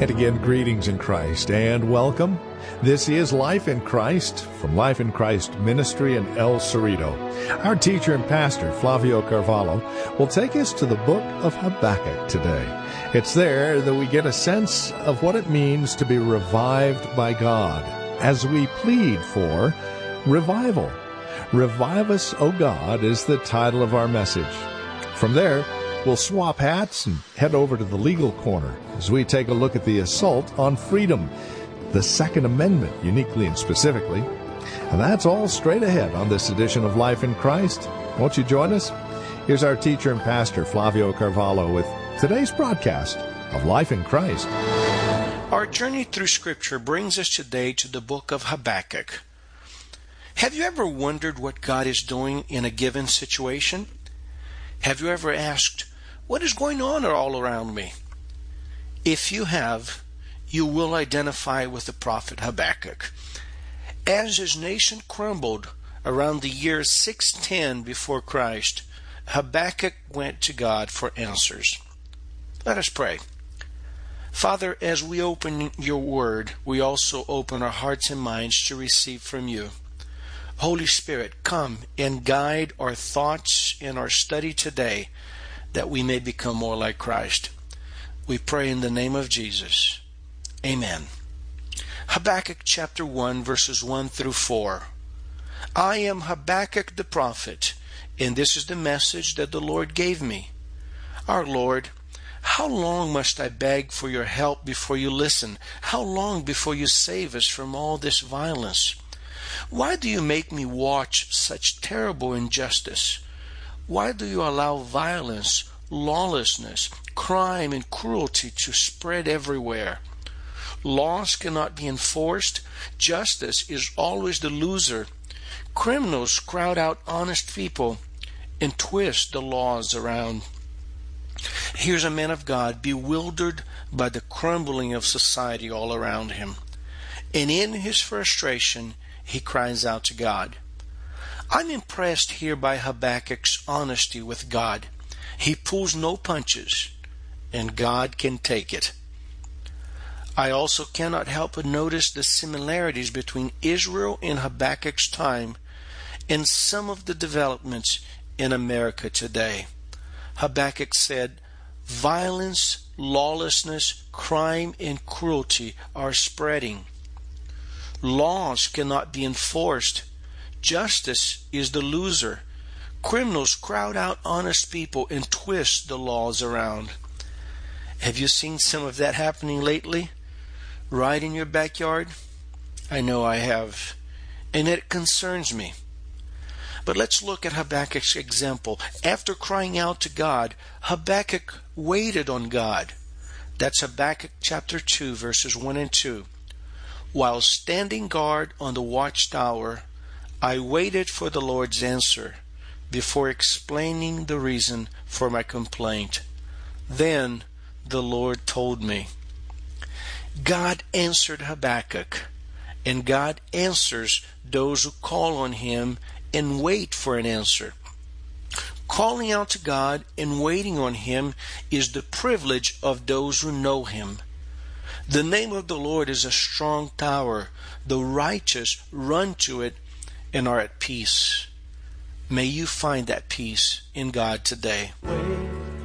And again, greetings in Christ and welcome. This is Life in Christ from Life in Christ Ministry in El Cerrito. Our teacher and pastor, Flavio Carvalho, will take us to the book of Habakkuk today. It's there that we get a sense of what it means to be revived by God as we plead for revival. Revive Us, O God, is the title of our message. From there, we'll swap hats and head over to the legal corner as we take a look at the assault on freedom, the Second Amendment, uniquely and specifically. And that's all straight ahead on this edition of Life in Christ. Won't you join us? Here's our teacher and pastor, Flavio Carvalho, with today's broadcast of Life in Christ. Our journey through Scripture brings us today to the book of Habakkuk. Have you ever wondered what God is doing in a given situation? Have you ever asked, what is going on all around me? If you have, you will identify with the prophet Habakkuk. As his nation crumbled around the year 610 before Christ, Habakkuk went to God for answers. Let us pray. Father, as we open your word, we also open our hearts and minds to receive from you. Holy Spirit, come and guide our thoughts in our study today that we may become more like Christ. We pray in the name of Jesus. Amen. Habakkuk chapter 1, verses 1 through 4. I am Habakkuk the prophet, and this is the message that the Lord gave me. Our Lord, how long must I beg for your help before you listen? How long before you save us from all this violence? Why do you make me watch such terrible injustice? Why do you allow violence, lawlessness, crime, and cruelty to spread everywhere? Laws cannot be enforced. Justice is always the loser. Criminals crowd out honest people and twist the laws around. Here's a man of God bewildered by the crumbling of society all around him. And in his frustration, he cries out to God. I'm impressed here by Habakkuk's honesty with God. He pulls no punches, and God can take it. I also cannot help but notice the similarities between Israel in Habakkuk's time and some of the developments in America today. Habakkuk said, violence, lawlessness, crime, and cruelty are spreading. Laws cannot be enforced. Justice is the loser. Criminals crowd out honest people and twist the laws around. Have you seen some of that happening lately? Right in your backyard? I know I have. And it concerns me. But let's look at Habakkuk's example. After crying out to God, Habakkuk waited on God. That's Habakkuk chapter 2, verses 1 and 2. While standing guard on the watchtower, I waited for the Lord's answer before explaining the reason for my complaint. Then the Lord told me. God answered Habakkuk, and God answers those who call on him and wait for an answer. Calling out to God and waiting on him is the privilege of those who know him. The name of the Lord is a strong tower. The righteous run to it and are at peace. May you find that peace in God today.